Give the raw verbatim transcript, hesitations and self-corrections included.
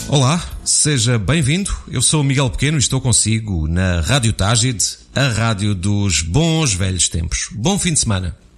Olá, seja bem-vindo. Eu sou o Miguel Pequeno e estou consigo na Rádio Tágide, a rádio dos bons velhos tempos. Bom fim de semana.